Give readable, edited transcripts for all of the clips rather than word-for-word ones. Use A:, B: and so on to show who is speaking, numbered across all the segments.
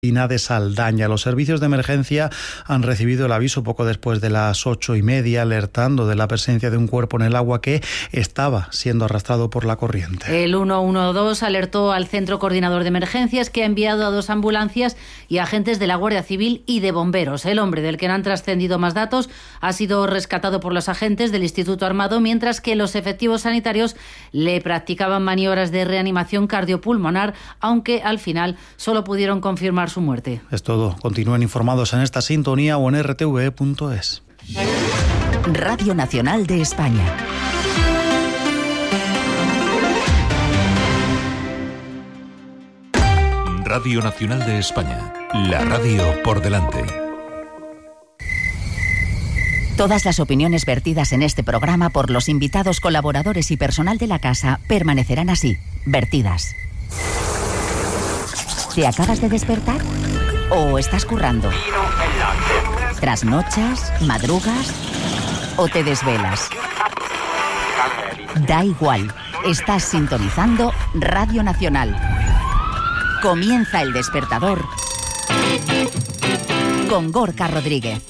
A: de Saldaña. Los servicios de emergencia han recibido el aviso poco después de las 8:30, alertando de la presencia de un cuerpo en el agua que estaba siendo arrastrado por la corriente.
B: El 112 alertó al Centro Coordinador de Emergencias, que ha enviado a 2 ambulancias y agentes de la Guardia Civil y de bomberos. El hombre, del que no han trascendido más datos, ha sido rescatado por los agentes del Instituto Armado, mientras que los efectivos sanitarios le practicaban maniobras de reanimación cardiopulmonar, aunque al final solo pudieron confirmar su muerte.
A: Es todo. Continúen informados en esta sintonía o en rtve.es.
C: Radio Nacional de España.
D: Radio Nacional de España. La radio por delante.
C: Todas las opiniones vertidas en este programa por los invitados, colaboradores y personal de la casa permanecerán así, vertidas. ¿Te acabas de despertar? ¿O estás currando? ¿Trasnochas? ¿Madrugas? ¿O te desvelas? Da igual, estás sintonizando Radio Nacional. Comienza El Despertador con Gorka Rodríguez.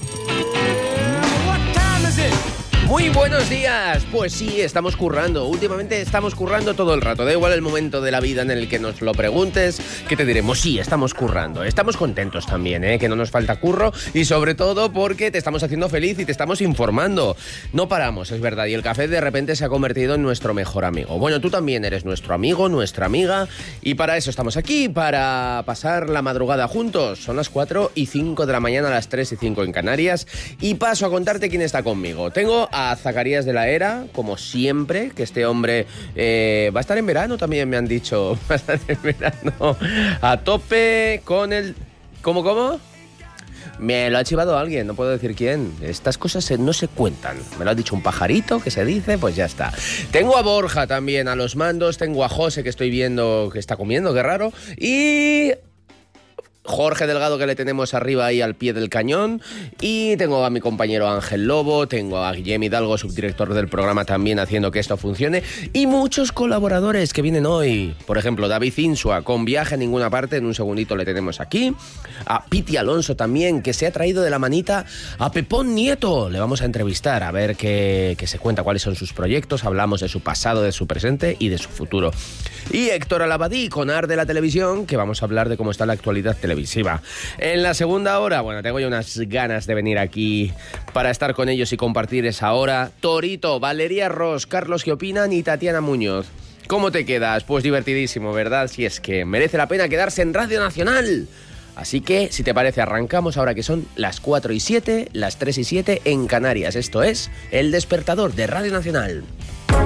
E: Muy buenos días. Pues sí, estamos currando. Últimamente estamos currando todo el rato. Da igual el momento de la vida en el que nos lo preguntes, que te diremos, sí, estamos currando. Estamos contentos también, que no nos falta curro, y sobre todo porque te estamos haciendo feliz y te estamos informando. No paramos, es verdad, y el café de repente se ha convertido en nuestro mejor amigo. Bueno, tú también eres nuestro amigo, nuestra amiga, y para eso estamos aquí, para pasar la madrugada juntos. Son las 4:05 de la mañana, las 3:05 en Canarias, y paso a contarte quién está conmigo. Tengo a Zacarías de la Era, como siempre, que este hombre va a estar en verano también, me han dicho. Va a estar en verano a tope con el... ¿Cómo? Me lo ha chivado alguien, no puedo decir quién. Estas cosas no se cuentan. Me lo ha dicho un pajarito que se dice, pues ya está. Tengo a Borja también a los mandos, tengo a José, que estoy viendo que está comiendo, qué raro, y... Jorge Delgado, que le tenemos arriba ahí al pie del cañón, y tengo a mi compañero Ángel Lobo, tengo a Guillem Hidalgo, subdirector del programa, también haciendo que esto funcione, y muchos colaboradores que vienen hoy. Por ejemplo, David Insua, con viaje a ninguna parte, en un segundito le tenemos aquí. A Piti Alonso también, que se ha traído de la manita a Pepón Nieto. Le vamos a entrevistar, a ver qué se cuenta, cuáles son sus proyectos. Hablamos de su pasado, de su presente y de su futuro. Y Héctor Alabadí, con Ar de la Televisión, que vamos a hablar de cómo está la actualidad televisiva. En la segunda hora, bueno, tengo ya unas ganas de venir aquí para estar con ellos y compartir esa hora. Torito, Valeria Ross, Carlos ¿Qué opinan? Y Tatiana Muñoz. ¿Cómo te quedas? Pues divertidísimo, ¿verdad? Si es que merece la pena quedarse en Radio Nacional. Así que, si te parece, arrancamos ahora que son las 4:07, las 3:07 en Canarias. Esto es El Despertador de Radio Nacional.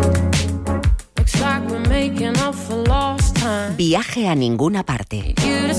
C: Viaje a ninguna parte.